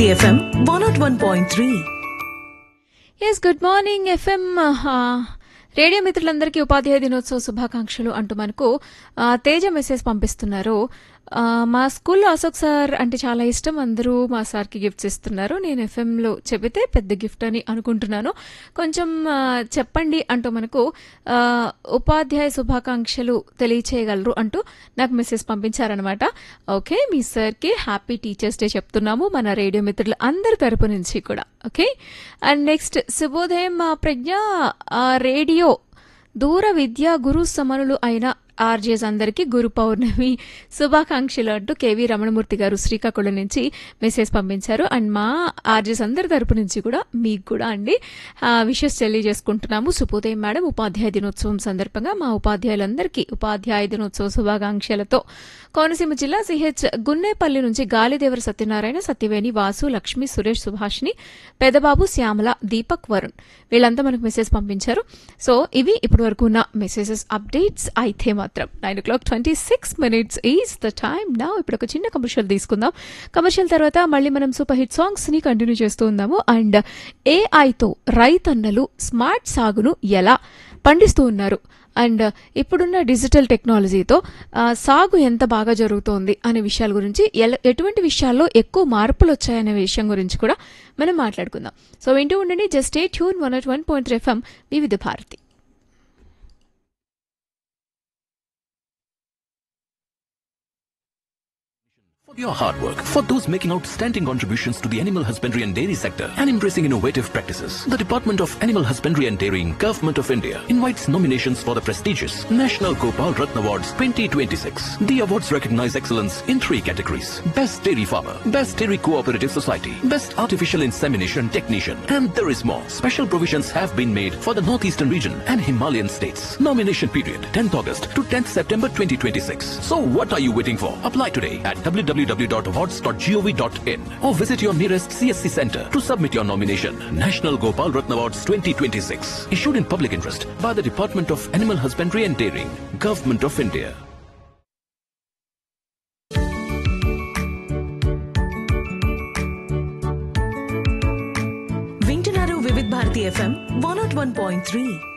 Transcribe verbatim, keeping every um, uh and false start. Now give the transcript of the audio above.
FM one not one point three. Yes, good morning FM radio మిత్రులందరికీ ఉపాధ్యాయ దినోత్సవ శుభాకాంక్షలు అంటూ మనకు తేజ మెసేజ్ పంపిస్తున్నారు. మా స్కూల్లో అశోక్ సార్ అంటే చాలా ఇష్టం, అందరూ మా సార్కి గిఫ్ట్స్ ఇస్తున్నారు. నేను ఎఫ్ఎంలో చెబితే పెద్ద గిఫ్ట్ అని అనుకుంటున్నాను, కొంచెం చెప్పండి అంటూ మనకు ఉపాధ్యాయ శుభాకాంక్షలు తెలియచేయగలరు అంటూ నాకు మెసేజ్ పంపించారనమాట. ఓకే, మీ సార్కి హ్యాపీ టీచర్స్ డే చెప్తున్నాము మన రేడియో మిత్రులు అందరి తరపు నుంచి కూడా. ఓకే, అండ్ నెక్స్ట్ శుభోదయం మా ప్రజ్ఞ రేడియో దూర విద్యా గురు సమనులు అయిన ఆర్జేస్ అందరికీ గురు పౌర్ణమి శుభాకాంక్షలు అంటూ కేవీ రమణమూర్తి గారు శ్రీకాకుళం నుంచి మెసేజ్ పంపించారు. అండ్ మా ఆర్జేస్ అందరి తరపు నుంచి కూడా మీకు కూడా అండి విషెస్ తెలియజేసుకుంటున్నాము. శుభోదయం మేడం, ఉపాధ్యాయ దినోత్సవం సందర్భంగా మా ఉపాధ్యాయులందరికీ ఉపాధ్యాయ దినోత్సవ శుభాకాంక్షలతో కోనసీమ జిల్లా సిహెచ్ గున్నేపల్లి నుంచి గాలిదేవర సత్యనారాయణ, సత్యవేణి, వాసు, లక్ష్మి, సురేష్, సుభాష్ని, పెదబాబు, శ్యామల, దీపక్, వరుణ్ వీళ్ళంతా మనకు మెసేజ్ పంపించారు. సో ఇవి ఇప్పటి వరకు ఉన్న మెసేజెస్ అప్డేట్స్. అయితే మాత్రం nine oh clock twenty six minutes is the time నా. ఇప్పుడు ఒక చిన్న కమర్షియల్ తీసుకుందాం. కమర్షియల్ తర్వాత మళ్ళీ మనం సూపర్ హిట్ సాంగ్స్ ని కంటిన్యూ చేస్తూ ఉందాము. అండ్ ఏఐతో రైతన్నలు స్మార్ట్ సాగును ఎలా పండిస్తూ ఉన్నారు, అండ్ ఇప్పుడున్న డిజిటల్ టెక్నాలజీతో సాగు ఎంత బాగా జరుగుతోంది అనే విషయాల గురించి, ఎటువంటి విషయాల్లో ఎక్కువ మార్పులు వచ్చాయనే విషయం గురించి కూడా మనం మాట్లాడుకుందాం. సో వింటూ ఉండండి, just stay tune one not one point three FM వివిధ Bharati. For your hard work, for those making outstanding contributions to the animal husbandry and dairy sector and embracing innovative practices, the Department of Animal Husbandry and Dairying, Government of India invites nominations for the prestigious National Gopal Ratna Awards twenty twenty-six. The awards recognize excellence in three categories: Best Dairy Farmer, Best Dairy Cooperative Society, Best Artificial Insemination Technician, and there is more. Special provisions have been made for the Northeastern region and Himalayan states. Nomination period tenth August to tenth September twenty twenty-six. So what are you waiting for? Apply today at w w w dot awards dot gov dot in or visit your nearest C S C center to submit your nomination. National Gopal Ratna Awards twenty twenty-six, issued in public interest by the Department of Animal Husbandry and Dairying, Government of India. వింటున్నారు వివిధ Bharati FM one not one point three.